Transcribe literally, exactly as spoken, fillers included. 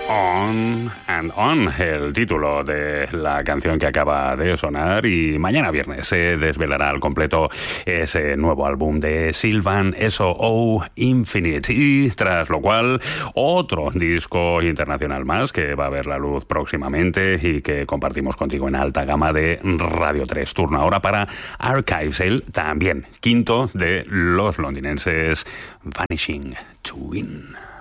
On and On, el título de la canción que acaba de sonar, y mañana viernes se desvelará al completo ese nuevo álbum de Sylvan S O O Infinite, y tras lo cual otro disco internacional más que va a ver la luz próximamente y que compartimos contigo en alta gama de Radio tres. Turno ahora para Archives, el también quinto de los londinenses Vanishing Twin.